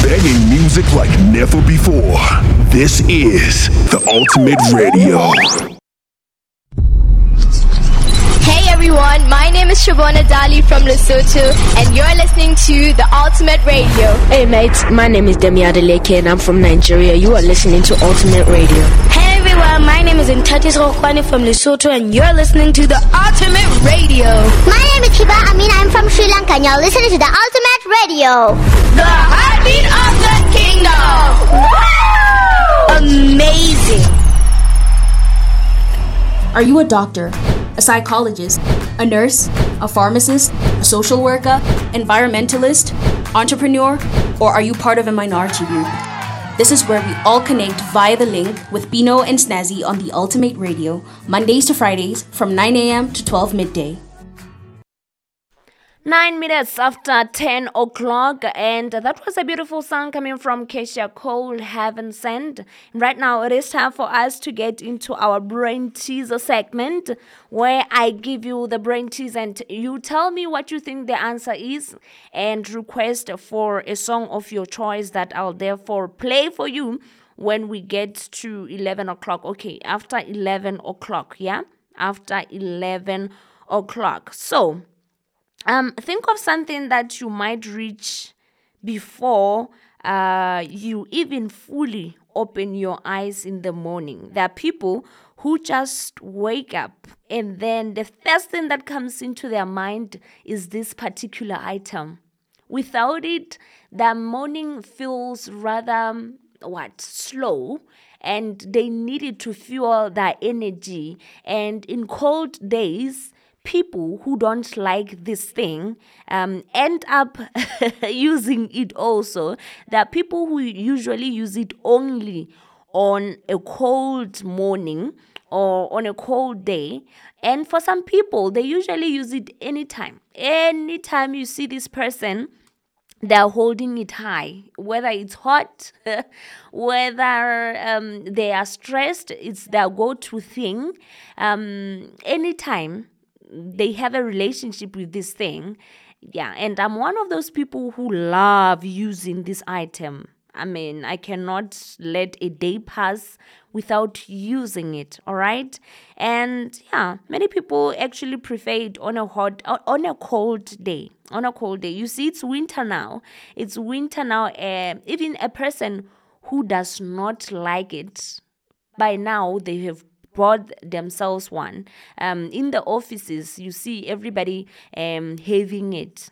banging music like never before. This is the Ultimate Radio. Hey everyone, my name is Shabona Dali from Lesotho, and you're listening to the Ultimate Radio. Hey mates, my name is Demi Adeleke and I'm from Nigeria. You are listening to Ultimate Radio. Hey everyone, my name is Ntatis Rokwani from Lesotho, and you're listening to the Ultimate Radio. My name is Hiba Amin, I'm from Sri Lanka, and you're listening to the Ultimate Radio. The heartbeat of the kingdom! Woo! Amazing! Are you a doctor, a psychologist, a nurse, a pharmacist, a social worker, environmentalist, entrepreneur, or are you part of a minority group? This is where we all connect via the link with Bino and Snazzy on the Ultimate Radio, Mondays to Fridays from 9 a.m. to 12 midday. 9 minutes after 10 o'clock, and that was a beautiful song coming from Keisha Cole, Heaven Sent. Right now, it is time for us to get into our brain teaser segment, where I give you the brain teaser and you tell me what you think the answer is, and request for a song of your choice that I'll therefore play for you when we get to 11 o'clock. Okay, after 11 o'clock, yeah? After 11 o'clock. So, think of something that you might reach before you even fully open your eyes in the morning. There are people who just wake up and then the first thing that comes into their mind is this particular item. Without it, the morning feels rather slow, and they need it to fuel their energy. And in cold days, people who don't like this thing end up using it also. There are people who usually use it only on a cold morning or on a cold day. And for some people, they usually use it anytime. Anytime you see this person, they're holding it high, whether it's hot, whether they are stressed, it's their go-to thing. Anytime they have a relationship with this thing. Yeah, and I'm one of those people who love using this item. I mean, I cannot let a day pass without using it, all right? And yeah, many people actually prefer it on a cold day. On a cold day. You see, it's winter now. It's winter now. Even a person who does not like it, by now they have bought themselves one. In the offices, you see everybody having it.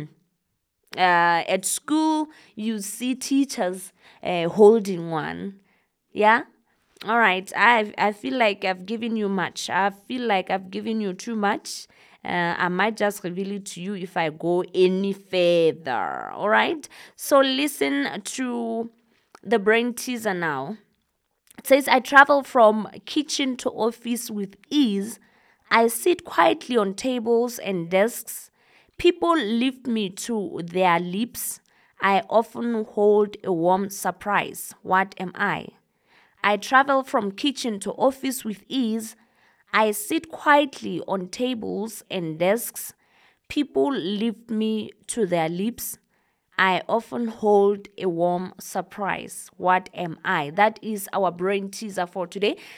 At school, you see teachers holding one. Yeah? All right. I feel like I've given you much. I feel like I've given you too much. I might just reveal it to you if I go any further. All right? So listen to the brain teaser now. It says, I travel from kitchen to office with ease. I sit quietly on tables and desks. People lift me to their lips. I often hold a warm surprise. What am I? I travel from kitchen to office with ease. I sit quietly on tables and desks. People lift me to their lips. I often hold a warm surprise. What am I? That is our brain teaser for today.